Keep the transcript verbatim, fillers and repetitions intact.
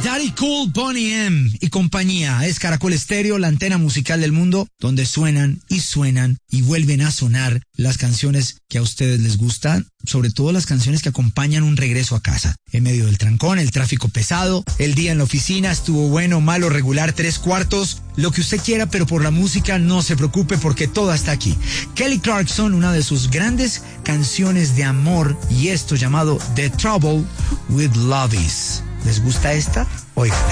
Daddy Cool, Boney M y compañía. Es Caracol Estéreo, la antena musical del mundo, donde suenan y suenan y vuelven a sonar las canciones que a ustedes les gustan, sobre todo las canciones que acompañan un regreso a casa. En medio del trancón, el tráfico pesado, el día en la oficina estuvo bueno, malo, regular, tres cuartos, lo que usted quiera, pero por la música no se preocupe porque todo está aquí. Kelly Clarkson, una de sus grandes canciones de amor, y esto llamado The Trouble with Love Is. ¿Les gusta esta? Oigan.